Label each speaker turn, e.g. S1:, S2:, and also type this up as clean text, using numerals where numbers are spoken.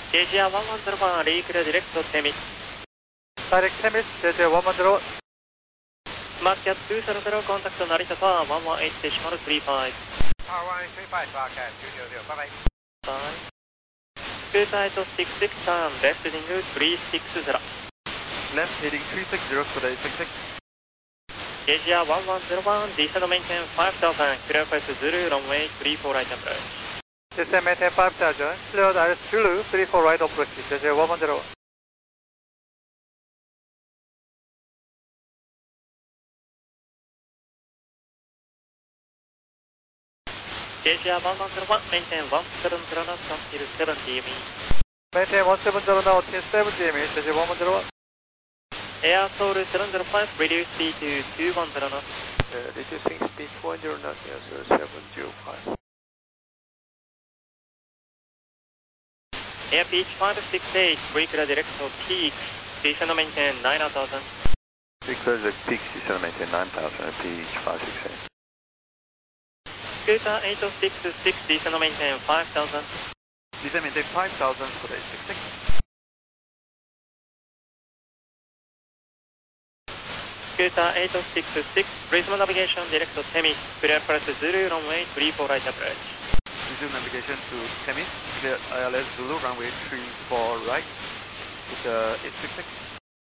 S1: JGR 110 レイクラディレクトテミス。
S2: Direct Temis, JJ110.
S1: Market 200 contact 成田タワー118デシマル35。
S3: Tower 135, Market 200, bye bye.
S1: Bye. Scoot 866 turn left heading 360.
S2: Left heading 360 for the 866.
S1: JGR 1101 descend maintain 5000 clear path Zulu runway 34 right approach.
S2: Descend maintain 5000, cleared ILS Zulu 34 right approach, JJ110.
S1: JGR 1101 maintain 170 knots until 70 me.
S2: Maintain 170 now till 70 me, JJ110.
S1: Air Soul 705 reduce speed to 210 knots.
S2: Reducing speed 200 knots, yes, 705.
S1: Air Peach 568 Recla direct to peak. Descend maintain 9000.
S4: Because the peak descend maintain 9000 at PH 568.
S1: Scooter 8066 descend maintain 5000.
S2: Descend maintain 5000 for the 866.
S1: Scooter 8066 Prism navigation direct to Temis. Clear press Zulu runway 34 right approach.
S2: Resume navigation to Temis, clear ILS Zulu runway 34 right with the 866.